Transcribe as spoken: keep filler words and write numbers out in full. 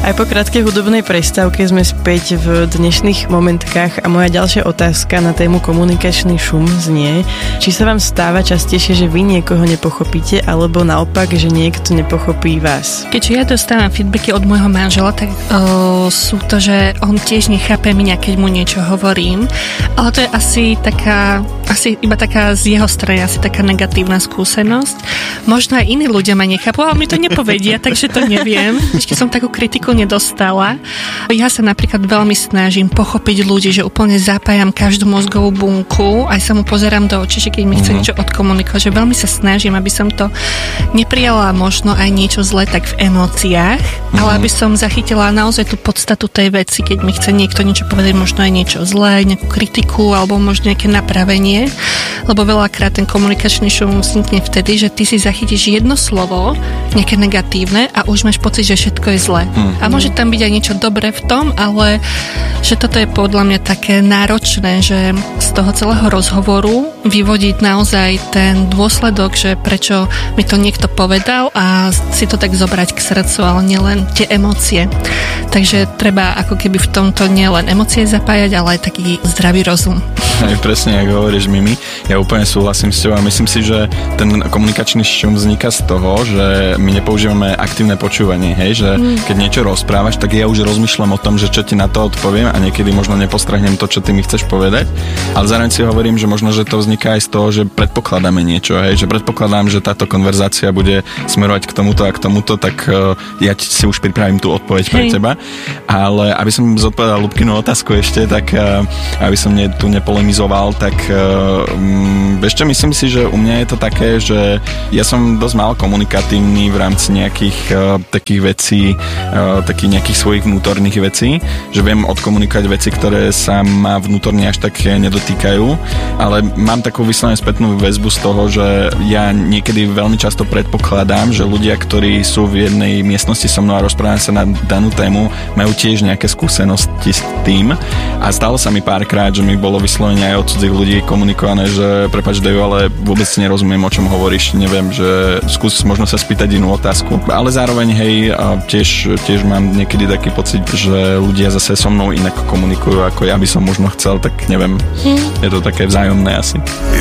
Aj po krátkej hudobnej prestávke sme späť v dnešných momentkách a moja ďalšia otázka na tému komunikačný šum znie, či sa vám stáva častejšie, že vy niekoho nepochopíte, alebo naopak, že niekto nepochopí vás. Keďže ja dostávam feedbacky od môjho manžela, tak uh, sú to, že on tiež nechápe mňa, keď mu niečo hovorím, ale to je asi taká, asi iba taká z jeho strany, asi taká negatívna skúsenosť. Možno aj iní ľudia ma nechápu, ale mi to nepovedia, takže to neviem. Ešte som takú kritiku nedostala. Ja sa napríklad veľmi snažím pochopiť ľudí, že úplne zapájam každú mozgovú bunku, aj sa mu pozerám do očí, že keď mi chce niečo odkomunikovať, že veľmi sa snažím, aby som to neprijala možno aj niečo zlé tak v emóciách, ale aby som zachytila naozaj tú podstatu tej veci, keď mi chce niekto niečo povedať, možno aj niečo zlé, nejakú kritiku alebo možno nejaké napravenie, lebo veľakrát ten komunikačný šum vznikne vtedy, že ty si zachytíš jedno slovo, nejaké negatívne a už máš pocit, že všetko je zlé. A môže tam byť aj niečo dobré v tom, ale že toto je podľa mňa také náročné, že z toho celého rozhovoru vyvodiť naozaj ten dôsledok, že prečo mi to niekto povedal a si to tak zobrať k srdcu, ale nielen tie emócie. Takže treba ako keby v tomto nielen emócie zapájať, ale aj taký zdravý rozum. Aj presne, ako hovoríš, Mimi, ja úplne súhlasím s tebou a myslím si, že ten komunikačný šum vzniká z toho, že my nepoužívame aktívne počúvanie, hej, že mm. keď niečo rozprávaš, tak ja už rozmýšľam o tom, že čo ti na to odpoviem a niekedy možno nepostrehnem to, čo ty mi chceš povedať, ale zároveň si hovorím, že možno, že to vzniká aj z toho, že predpokladáme niečo, hej, že predpokladám, že táto konverzácia bude smerovať k tomuto a k tomuto, tak uh, ja si už pripravím tú odpoveď hej. pre teba, ale aby som zodpovedal Ľubkinu otázku ešte, tak uh, aby som ne, tu nepolemizoval, tak uh, um, vieš čo, myslím si, že u mňa je to také, že ja som dosť málo komunikatívny v rámci nejakých uh, takých vecí, uh, takých nejakých svojich vnútorných vecí, že viem odkomunikovať veci, ktoré sa ma vnútorne až tak nedotýkajú, ale mám takú vyslovene spätnú väzbu z toho, že ja niekedy veľmi často predpokladám, že ľudia, ktorí sú v jednej miestnosti so mnou a rozprávam sa na danú tému, majú tiež nejaké skúsenosti s tým a stalo sa mi párkrát, že mi bolo vyslovene aj od cudzích ľudí komunikované, že prepáč Dejo, ale vôbec nerozumiem, o čom hovoríš, neviem, že skús možno sa spýtať inú otázku, ale zároveň hej, tiež, tiež mám niekedy taký pocit, že ľudia zase so mnou inak komunikujú, ako ja by som možno chcel, tak neviem, je to také vzájomné asi.